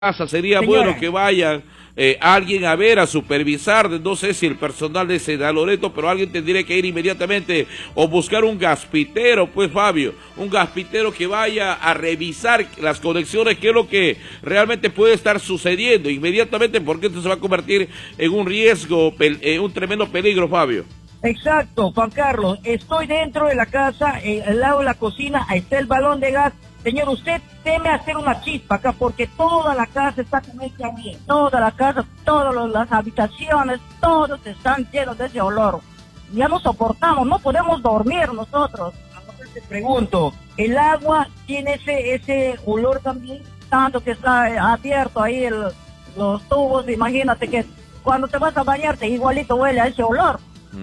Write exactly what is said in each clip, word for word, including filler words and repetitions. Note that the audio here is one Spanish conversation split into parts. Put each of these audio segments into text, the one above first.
casa, sería Señora. bueno que vayan eh, alguien a ver, a supervisar, no sé si el personal de Seda Loreto, pero alguien tendría que ir inmediatamente o buscar un gaspitero, pues Fabio, un gaspitero que vaya a revisar las conexiones, qué es lo que realmente puede estar sucediendo inmediatamente, porque esto se va a convertir en un riesgo, en un tremendo peligro, Fabio. Exacto, Juan Carlos, estoy dentro de la casa, eh, al lado de la cocina, ahí está el balón de gas. Señor, usted teme hacer una chispa acá porque toda la casa está con ese ambiente, toda la casa, todas los- las habitaciones, todos están llenos de ese olor. Ya no soportamos, no podemos dormir nosotros. Ahora te pregunto, ¿el agua tiene ese ese olor también? Tanto que está eh, abierto ahí el- los tubos, imagínate que cuando te vas a bañarte igualito huele a ese olor.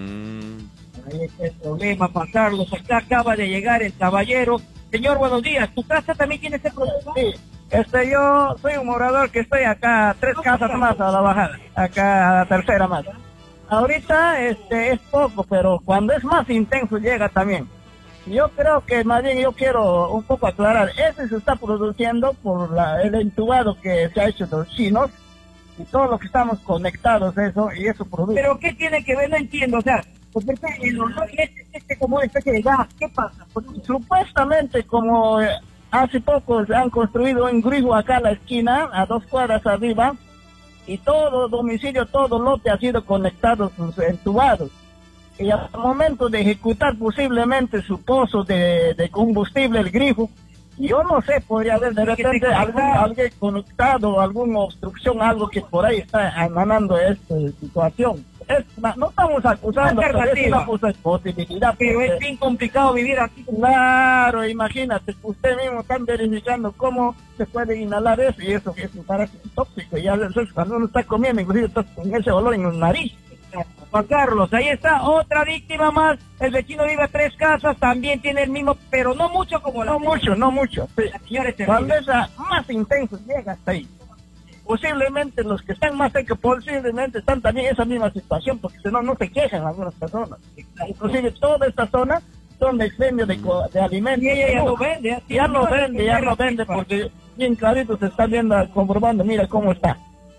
Mm. Ahí está el problema, Juan Carlos. Acá acaba de llegar el caballero. Señor, buenos días. ¿Tu casa también tiene ese problema? Sí. Este, yo soy un morador que estoy acá, tres casas más a la bajada. Acá a la tercera más. Ahorita, este, es poco, pero cuando es más intenso llega también. Yo creo que más bien yo quiero un poco aclarar. Ese se está produciendo por la, el entubado que se ha hecho de los chinos. Y todos los que estamos conectados eso, y eso produce. ¿Pero qué tiene que ver? No entiendo, o sea, porque este, el olor este, este como una especie de gas, ¿qué pasa? Porque supuestamente como eh, hace poco se han construido un grifo acá a la esquina, a dos cuadras arriba, y todo domicilio, todo lote ha sido conectado con sus entubados. Y al momento de ejecutar posiblemente su pozo de, de combustible, el grifo, yo no sé, podría haber de repente algún, alguien conectado, alguna obstrucción, algo que por ahí está emanando esta situación. Es, no estamos acusando, pero es una posi- posibilidad. Pero es bien complicado vivir aquí. Claro, imagínate, usted mismo está verificando cómo se puede inhalar eso, y eso que es un parásito tóxico, y ya entonces, cuando uno está comiendo, inclusive está con ese olor en la nariz. Juan Carlos, ahí está otra víctima más. El vecino vive a tres casas, también tiene el mismo, pero no mucho como la. No mucho, no mucho. Sí. Señores, cuando es ah, más intenso llega hasta ahí. Posiblemente los que están más cerca, posiblemente están también en esa misma situación, porque si no, no se quejan algunas personas. Inclusive toda esta zona son expendios de, co- de alimentos. Y ella ya no vende, ya no vende, ya no vende, porque bien clarito se está viendo, comprobando, mira cómo está.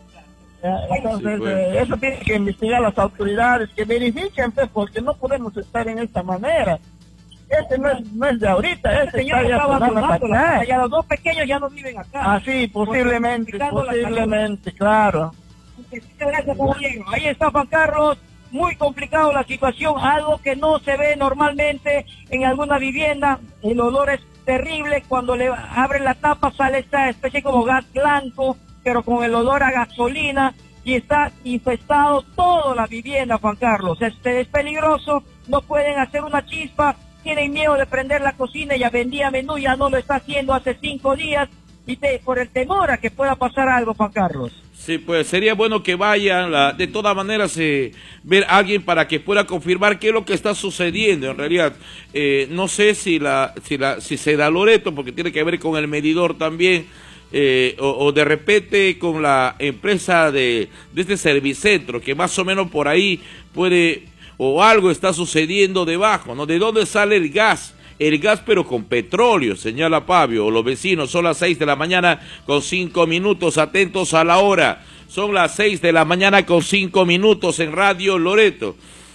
Ya, entonces, Sí, pues. eh, eso tiene que investigar las autoridades, que verifiquen, pues, porque no podemos estar en esta manera. Este no es, no es de ahorita, este está ya sonando para acá. Ya los dos pequeños ya no viven acá. Ah, sí, posiblemente, posiblemente, claro. Gracias, caballero. Ahí está Juan Carlos, muy complicado la situación, algo que no se ve normalmente en alguna vivienda. El olor es terrible, cuando le abren la tapa sale esta especie como gas blanco, pero con el olor a gasolina, y está infestado toda la vivienda, Juan Carlos. Este es peligroso, no pueden hacer una chispa, tienen miedo de prender la cocina, ya vendía menú, ya no lo está haciendo hace cinco días, y te, por el temor a que pueda pasar algo, Juan Carlos. Sí, pues sería bueno que vayan, la, de todas maneras, eh, ver a alguien para que pueda confirmar qué es lo que está sucediendo. En realidad, eh, no sé si la, si la, si se da Loreto, porque tiene que ver con el medidor también, eh, o, o de repente con la empresa de, de este servicentro, que más o menos por ahí puede, o algo está sucediendo debajo, ¿no? ¿De dónde sale el gas? El gas pero con petróleo, señala Fabio, o los vecinos. Son las seis de la mañana con cinco minutos, atentos a la hora. Son las seis de la mañana con cinco minutos en Radio Loreto.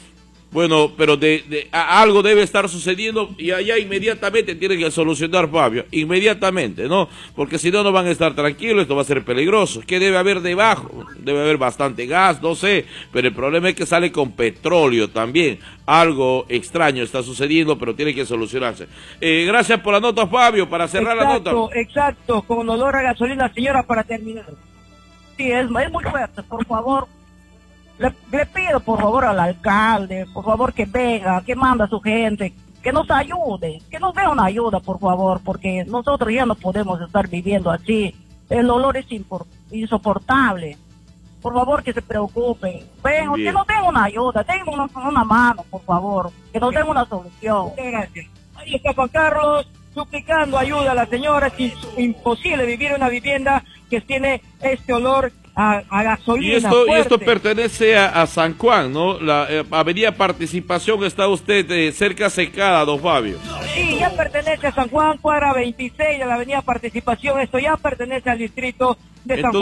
Bueno, pero de, de a, algo debe estar sucediendo y allá inmediatamente tienen que solucionar, Fabio, inmediatamente, ¿no? Porque si no, no van a estar tranquilos, esto va a ser peligroso. ¿Qué debe haber debajo? Debe haber bastante gas, no sé, pero el problema es que sale con petróleo también. Algo extraño está sucediendo, pero tiene que solucionarse. Eh, gracias por la nota, Fabio, para cerrar Exacto, la nota. exacto, con olor a gasolina, señora, para terminar. Sí, es, es muy fuerte, por favor. Le, le pido, por favor, al alcalde, por favor, que venga, que manda a su gente, que nos ayude, que nos dé una ayuda, por favor, porque nosotros ya no podemos estar viviendo así. El olor es impor- insoportable. Por favor, que se preocupen. Ven, que nos den una ayuda, den una, una mano, por favor, que nos den una solución. Muchas gracias. Ahí está Juan Carlos, suplicando ayuda a la señora. Es imposible vivir en una vivienda que tiene este olor a, a gasolina. Y esto, y esto fuerte. pertenece a, a San Juan, ¿no? La eh, Avenida Participación, está usted eh, cerca secada, don Fabio. Sí, ya pertenece a San Juan, cuadra veintiséis de la avenida Participación. Esto ya pertenece al distrito de San Entonces, Juan.